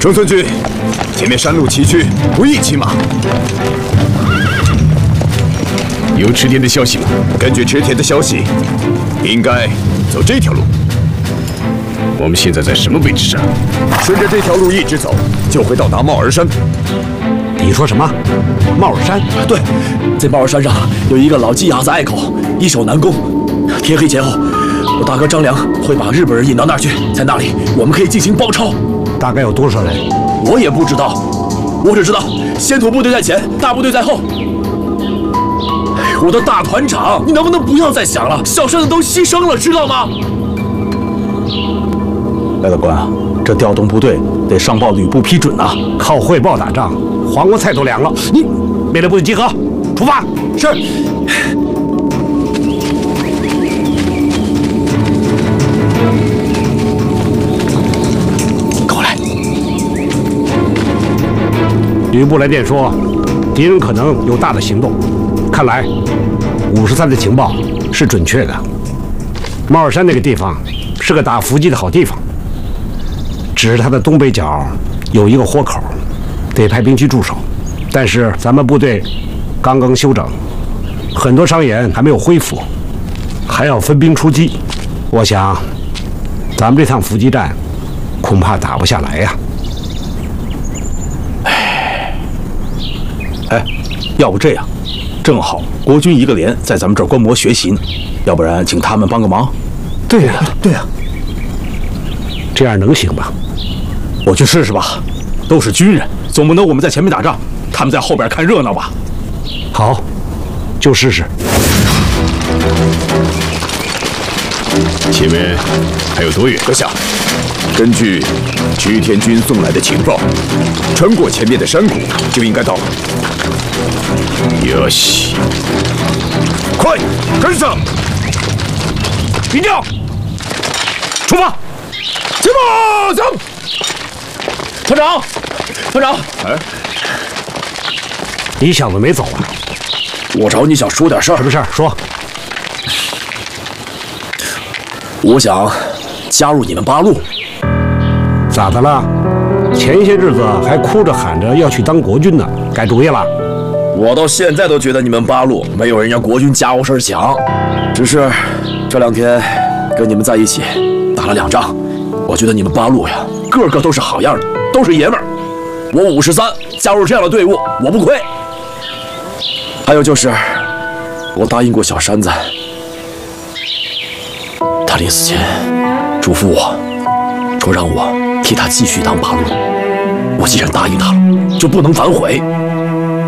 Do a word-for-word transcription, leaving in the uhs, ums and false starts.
生孙军，前面山路崎岖，不宜骑马。 有池田的消息吗？ 根据池田的消息，应该走这条路。 我们现在在什么位置上？ 顺着这条路一直走，就会到达帽儿山。 你说什么？帽儿山？ 对，在帽儿山上有一个老鸡伢子隘口，易守难攻。天黑前后，我大哥张良会把日本人引到那儿去，在那里我们可以进行包抄。 大概有多少人？ 我也不知道，我只知道先头部队在前，大部队在后。我的大团长，你能不能不要再想了？小栓子都牺牲了，知道吗？ 赖大官啊，这调动部队得上报吕布批准啊！ 靠汇报打仗，黄瓜菜都凉了。你命令部队集合，出发。 是。跟我来。 吕布来电说，敌人可能有大的行动。看来，五十三的情报是准确的。帽儿山那个地方是个打伏击的好地方。只是它的东北角有一个豁口，得派兵去驻守。但是咱们部队刚刚休整，很多伤员还没有恢复，还要分兵出击。我想，咱们这趟伏击战恐怕打不下来呀。 哎，哎，要不这样，正好国军一个连在咱们这儿观摩学习呢，要不然请他们帮个忙。 对呀， 对呀， 这样能行吗？ 我去试试吧，都是军人，总不能我们在前面打仗，他们在后边看热闹吧？ 好，就试试。 前面还有多远？ 阁下，根据池田军送来的情报，穿过前面的山谷就应该到了。 よし， 快跟上！ 一定要出发！ 起马走！ 团长，团长， 哎， 你小子没走啊？ 我找你想说点事儿。 什么事儿？说。 我想加入你们八路。 咋的了？前些日子还哭着喊着要去当国军呢，改主意了？ 我到现在都觉得你们八路没有人家国军家伙事儿强。只是这两天跟你们在一起打了两仗，我觉得你们八路呀，个个都是好样的，都是爷们儿。我五十三加入这样的队伍，我不亏。还有就是，我答应过小山子，他临死前嘱咐我，说让我替他继续当八路。我既然答应他了，就不能反悔。